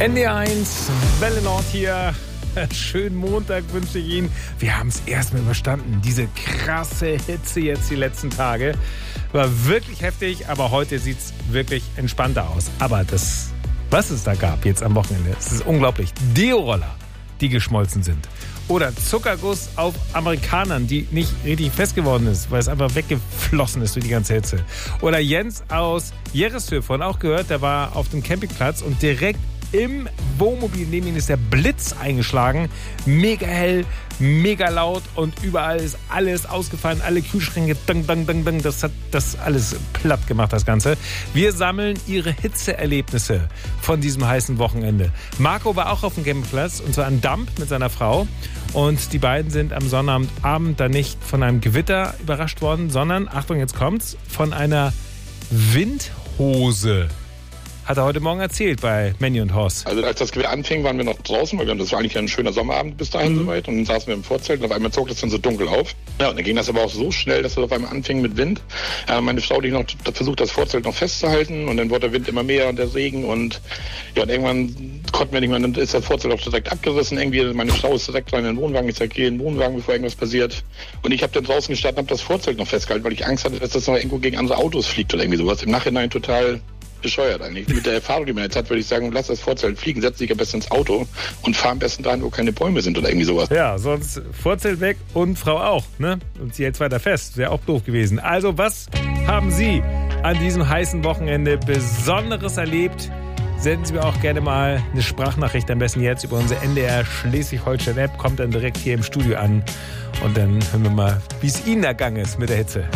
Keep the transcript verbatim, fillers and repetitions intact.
N D R eins, Welle Nord hier. Schönen Montag wünsche ich Ihnen. Wir haben es erstmal überstanden. Diese krasse Hitze jetzt die letzten Tage. War wirklich heftig, aber heute sieht es wirklich entspannter aus. Aber das, was es da gab jetzt am Wochenende, das ist unglaublich. Deo-Roller, die geschmolzen sind. Oder Zuckerguss auf Amerikanern, die nicht richtig fest geworden ist, weil es einfach weggeflossen ist durch die ganze Hitze. Oder Jens aus Jereshöf, von auch gehört, der war auf dem Campingplatz und direkt im Wohnmobil neben ihm ist der Blitz eingeschlagen. Mega hell, mega laut und überall ist alles ausgefallen. Alle Kühlschränke, dang, dang, dang, dang. Das hat das alles platt gemacht, das Ganze. Wir sammeln Ihre Hitzeerlebnisse von diesem heißen Wochenende. Marco war auch auf dem Campingplatz und zwar an Damp mit seiner Frau. Und die beiden sind am Sonnabendabend dann nicht von einem Gewitter überrascht worden, sondern, Achtung, jetzt kommt's, von einer Windhose. Hat er heute Morgen erzählt bei Manny und Horst. Also als das Gewitter anfing, waren wir noch draußen, weil das war eigentlich ein schöner Sommerabend bis dahin mhm. soweit. Und dann saßen wir im Vorzelt und auf einmal zog das dann so dunkel auf. Ja, und dann ging das aber auch so schnell, dass es auf einmal anfing mit Wind. Äh, meine Frau, die noch versucht, das Vorzelt noch festzuhalten und dann wurde der Wind immer mehr und der Regen und ja, und irgendwann konnten wir nicht mehr, dann ist das Vorzelt auch direkt abgerissen. Irgendwie, meine Frau ist direkt rein in den Wohnwagen, ich sag, geh in den Wohnwagen, bevor irgendwas passiert. Und ich habe dann draußen gestanden und habe das Vorzelt noch festgehalten, weil ich Angst hatte, dass das noch irgendwo gegen andere Autos fliegt oder irgendwie sowas. Im Nachhinein total bescheuert eigentlich. Mit der Erfahrung, die man jetzt hat, würde ich sagen, lass das Vorzelt fliegen, setz dich am besten ins Auto und fahr am besten dahin, wo keine Bäume sind oder irgendwie sowas. Ja, sonst Vorzelt weg und Frau auch, ne? Und sie hält weiter fest. Wäre auch doof gewesen. Also, was haben Sie an diesem heißen Wochenende Besonderes erlebt? Senden Sie mir auch gerne mal eine Sprachnachricht, am besten jetzt über unsere N D R Schleswig-Holstein-App, kommt dann direkt hier im Studio an und dann hören wir mal, wie es Ihnen ergangen ist mit der Hitze.